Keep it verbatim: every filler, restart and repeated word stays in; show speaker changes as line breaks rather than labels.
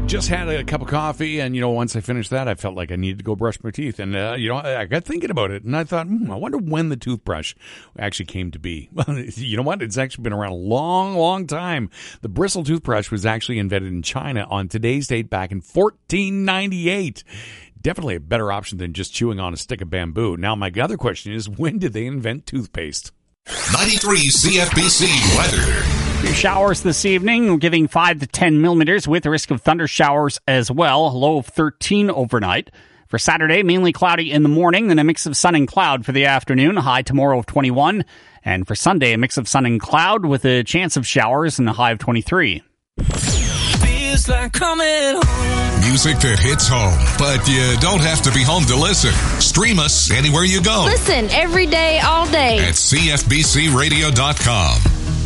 just had a cup of coffee, and, you know, once I finished that, I felt like I needed to go brush my teeth. And, uh, you know, I got thinking about it, and I thought, hmm, I wonder when the toothbrush actually came to be. Well, you know what? It's actually been around a long, long time. The bristle toothbrush was actually invented in China on today's date back in fourteen ninety-eight. Definitely a better option than just chewing on a stick of bamboo. Now, my other question is, when did they invent toothpaste?
ninety-three C F B C weather.
Your showers this evening, giving five to ten millimeters with the risk of thunder showers as well. A low of thirteen overnight. For Saturday, mainly cloudy in the morning, then a mix of sun and cloud for the afternoon. A high tomorrow of twenty-one. And for Sunday, a mix of sun and cloud with a chance of showers and a high of twenty-three.
Feels like coming home.
Music that hits home, but you don't have to be home to listen. Stream us anywhere you go.
Listen every day, all day.
At C F B C radio dot com.